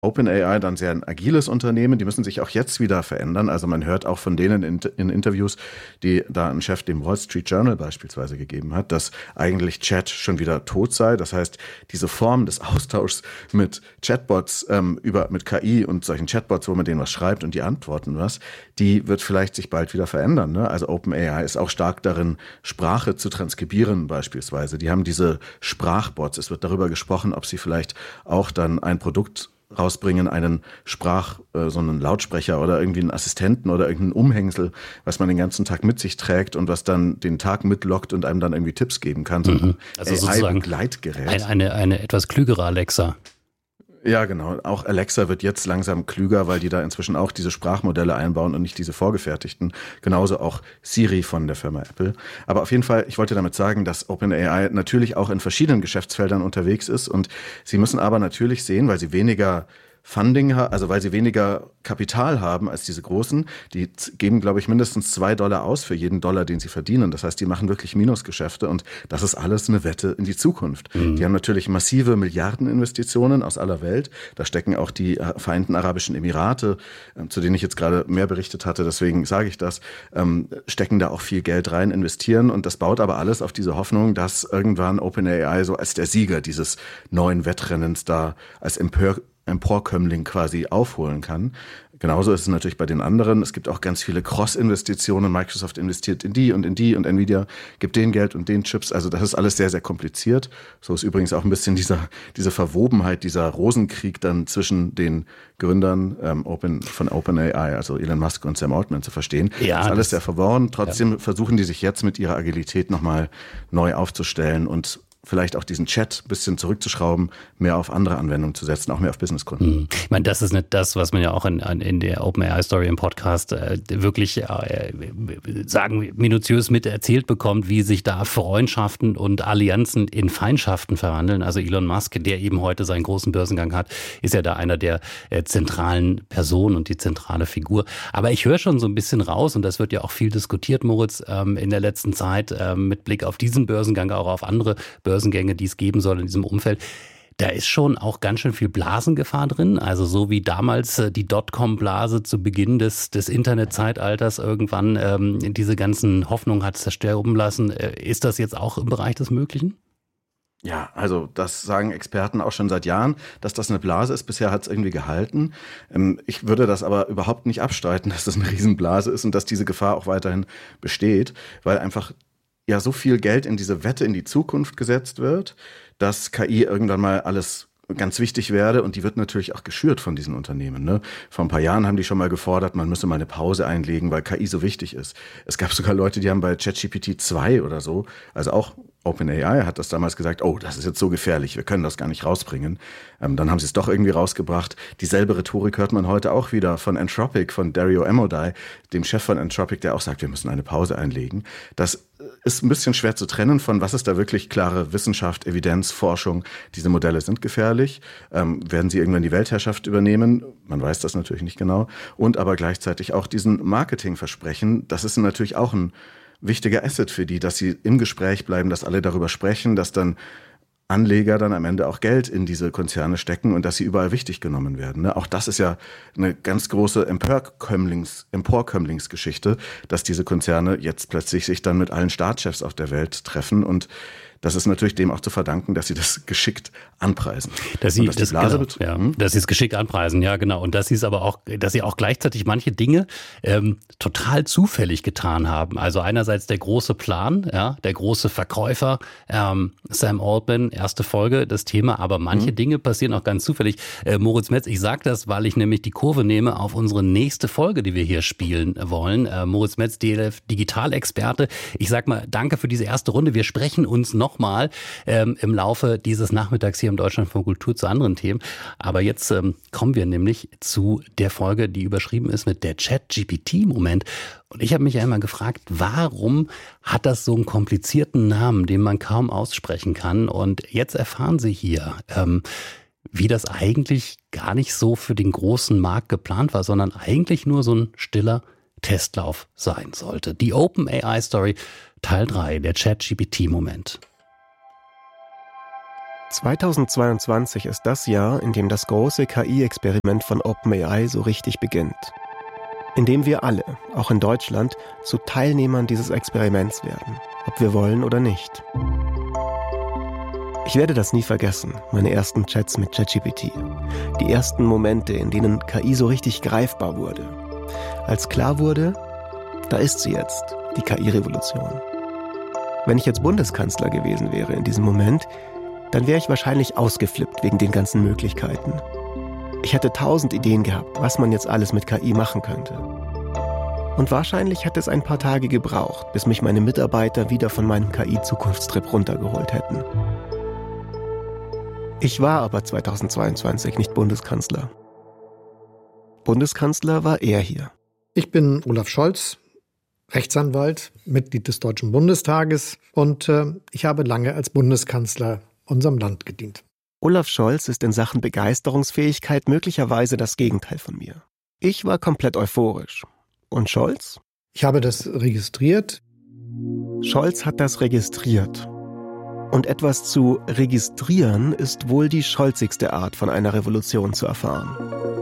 OpenAI dann sehr ein agiles Unternehmen, die müssen sich auch jetzt wieder verändern. Also man hört auch von denen in Interviews, die da ein Chef dem Wall Street Journal beispielsweise gegeben hat, dass eigentlich Chat schon wieder tot sei. Das heißt, diese Form des Austauschs mit Chatbots, mit KI und solchen Chatbots, wo man denen was schreibt und die antworten was, die wird vielleicht sich bald wieder verändern. Ne? Also OpenAI ist auch stark darin, Sprache zu transkribieren beispielsweise. Die haben diese Sprachbots. Es wird darüber gesprochen, ob sie vielleicht auch dann ein Produkt rausbringen, so einen Lautsprecher oder irgendwie einen Assistenten oder irgendeinen Umhängsel, was man den ganzen Tag mit sich trägt und was dann den Tag mitlockt und einem dann irgendwie Tipps geben kann. So ein Also sozusagen AI-Begleitgerät. Eine etwas klügere Alexa. Ja, genau. Auch Alexa wird jetzt langsam klüger, weil die da inzwischen auch diese Sprachmodelle einbauen und nicht diese vorgefertigten. Genauso auch Siri von der Firma Apple. Aber auf jeden Fall, ich wollte damit sagen, dass OpenAI natürlich auch in verschiedenen Geschäftsfeldern unterwegs ist und sie müssen aber natürlich sehen, weil sie weniger Funding, also weil sie weniger Kapital haben als diese Großen, die geben, glaube ich, mindestens $2 aus für jeden Dollar, den sie verdienen. Das heißt, die machen wirklich Minusgeschäfte und das ist alles eine Wette in die Zukunft. Die haben natürlich massive Milliardeninvestitionen aus aller Welt. Da stecken auch die Vereinten Arabischen Emirate, zu denen ich jetzt gerade mehr berichtet hatte, deswegen sage ich das, stecken da auch viel Geld rein, investieren und das baut aber alles auf diese Hoffnung, dass irgendwann OpenAI so als der Sieger dieses neuen Wettrennens da als Emporkömmling quasi aufholen kann. Genauso ist es natürlich bei den anderen. Es gibt auch ganz viele Cross-Investitionen. Microsoft investiert in die und Nvidia gibt den Geld und den Chips. Also das ist alles sehr, sehr kompliziert. So ist übrigens auch ein bisschen diese Verwobenheit, dieser Rosenkrieg dann zwischen den Gründern von OpenAI, also Elon Musk und Sam Altman zu verstehen. Ja, das ist alles sehr verworren. Trotzdem versuchen die sich jetzt mit ihrer Agilität nochmal neu aufzustellen und vielleicht auch diesen Chat ein bisschen zurückzuschrauben, mehr auf andere Anwendungen zu setzen, auch mehr auf Businesskunden. Ich meine, das ist nicht das, was man ja auch in der OpenAI-Story im Podcast wirklich minutiös mit erzählt bekommt, wie sich da Freundschaften und Allianzen in Feindschaften verwandeln. Also Elon Musk, der eben heute seinen großen Börsengang hat, ist ja da einer der zentralen Personen und die zentrale Figur. Aber ich höre schon so ein bisschen raus, und das wird ja auch viel diskutiert, Moritz, in der letzten Zeit, mit Blick auf diesen Börsengang, auch auf andere Börsengänge, die es geben soll in diesem Umfeld. Da ist schon auch ganz schön viel Blasengefahr drin. Also so wie damals die Dotcom-Blase zu Beginn des Internetzeitalters irgendwann diese ganzen Hoffnungen hat zerstören lassen. Ist das jetzt auch im Bereich des Möglichen? Ja, also das sagen Experten auch schon seit Jahren, dass das eine Blase ist. Bisher hat es irgendwie gehalten. Ich würde das aber überhaupt nicht abstreiten, dass das eine Riesenblase ist und dass diese Gefahr auch weiterhin besteht, weil einfach ja so viel Geld in diese Wette in die Zukunft gesetzt wird, dass KI irgendwann mal alles ganz wichtig werde und die wird natürlich auch geschürt von diesen Unternehmen. Ne? Vor ein paar Jahren haben die schon mal gefordert, man müsse mal eine Pause einlegen, weil KI so wichtig ist. Es gab sogar Leute, die haben bei ChatGPT 2 oder so, also auch OpenAI hat das damals gesagt, oh, das ist jetzt so gefährlich, wir können das gar nicht rausbringen. Dann haben sie es doch irgendwie rausgebracht. Dieselbe Rhetorik hört man heute auch wieder von Anthropic, von Dario Amodei, dem Chef von Anthropic, der auch sagt, wir müssen eine Pause einlegen. Das ist ein bisschen schwer zu trennen von, was ist da wirklich klare Wissenschaft, Evidenz, Forschung. Diese Modelle sind gefährlich. Werden sie irgendwann die Weltherrschaft übernehmen? Man weiß das natürlich nicht genau. Und aber gleichzeitig auch diesen Marketingversprechen. Das ist natürlich auch ein wichtiger Asset für die, dass sie im Gespräch bleiben, dass alle darüber sprechen, dass dann Anleger dann am Ende auch Geld in diese Konzerne stecken und dass sie überall wichtig genommen werden. Ne? Auch das ist ja eine ganz große Emporkömmlingsgeschichte, dass diese Konzerne jetzt plötzlich sich dann mit allen Staatschefs auf der Welt treffen und das ist natürlich dem auch zu verdanken, dass sie das geschickt anpreisen. Dass sie es geschickt anpreisen, ja genau. Und dass sie auch gleichzeitig manche Dinge total zufällig getan haben. Also einerseits der große Plan, ja, der große Verkäufer, Sam Altman, erste Folge, das Thema, aber manche Dinge passieren auch ganz zufällig. Moritz Metz, ich sage das, weil ich nämlich die Kurve nehme auf unsere nächste Folge, die wir hier spielen wollen. Moritz Metz, DLF Digitalexperte. Ich sag mal, danke für diese erste Runde. Wir sprechen uns nochmal im Laufe dieses Nachmittags hier im Deutschlandfunk Kultur zu anderen Themen. Aber jetzt kommen wir nämlich zu der Folge, die überschrieben ist mit der ChatGPT-Moment. Und ich habe mich ja immer gefragt, warum hat das so einen komplizierten Namen, den man kaum aussprechen kann? Und jetzt erfahren Sie hier, wie das eigentlich gar nicht so für den großen Markt geplant war, sondern eigentlich nur so ein stiller Testlauf sein sollte. Die OpenAI-Story, Teil 3, der ChatGPT-Moment. 2022 ist das Jahr, in dem das große KI-Experiment von OpenAI so richtig beginnt. In dem wir alle, auch in Deutschland, zu Teilnehmern dieses Experiments werden, ob wir wollen oder nicht. Ich werde das nie vergessen, meine ersten Chats mit ChatGPT. Die ersten Momente, in denen KI so richtig greifbar wurde. Als klar wurde, da ist sie jetzt, die KI-Revolution. Wenn ich jetzt Bundeskanzler gewesen wäre in diesem Moment, dann wäre ich wahrscheinlich ausgeflippt wegen den ganzen Möglichkeiten. Ich hätte 1000 Ideen gehabt, was man jetzt alles mit KI machen könnte. Und wahrscheinlich hätte es ein paar Tage gebraucht, bis mich meine Mitarbeiter wieder von meinem KI-Zukunftstrip runtergeholt hätten. Ich war aber 2022 nicht Bundeskanzler. Bundeskanzler war er hier. Ich bin Olaf Scholz, Rechtsanwalt, Mitglied des Deutschen Bundestages und ich habe lange als Bundeskanzler unserem Land gedient. Olaf Scholz ist in Sachen Begeisterungsfähigkeit möglicherweise das Gegenteil von mir. Ich war komplett euphorisch. Und Scholz? Ich habe das registriert. Scholz hat das registriert. Und etwas zu registrieren ist wohl die scholzigste Art, von einer Revolution zu erfahren.